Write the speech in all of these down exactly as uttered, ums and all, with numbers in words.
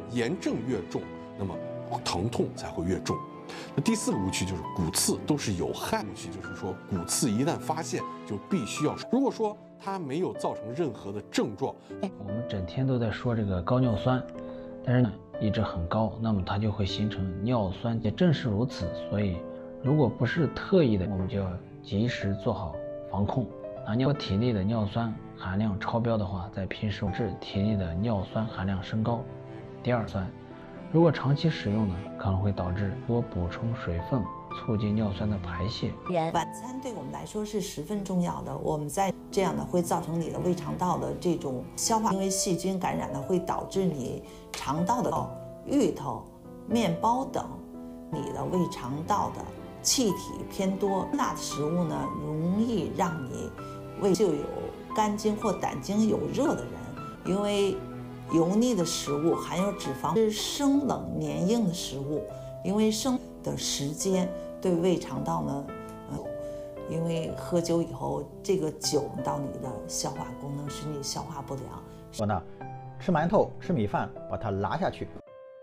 炎症越重，那么疼痛才会越重。那第四个误区就是骨刺都是有害误区，就是说骨刺一旦发现就必须要，如果说它没有造成任何的症状， 我们整天都在说这个高尿酸，但是呢一直很高，那么它就会形成尿酸。也正是如此，所以如果不是特意的，我们就要及时做好防控。啊，尿体内的尿酸含量超标的话，在平时致体内的尿酸含量升高。第二酸，如果长期使用呢，可能会导致多补充水分，促进尿酸的排泄。 晚餐对我们来说是十分重要的，我们在这样呢会造成你的胃肠道的这种消化，因为细菌感染呢会导致你肠道的芋头、面包等，你的胃肠道的气体偏多。辣的食物呢容易让你胃就有肝经或胆经有热的人，因为油腻的食物含有脂肪，是生冷黏硬的食物，因为生的时间对胃肠道呢，呃，因为喝酒以后，这个酒到你的消化功能，使你消化不良。 说呢，吃馒头吃米饭，把它拉下去。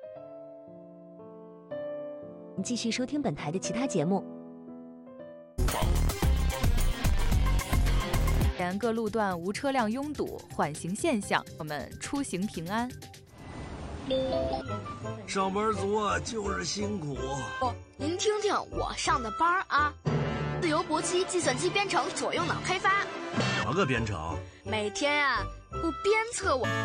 继续收听本台的其他节目。 沿各路段无车辆拥堵，缓行现象，我们出行平安。 上班族啊，就是辛苦。 哦，您听听我上的班啊，自由搏击计算机编程左右脑开发。 什么个编程？ 每天啊，不鞭策我。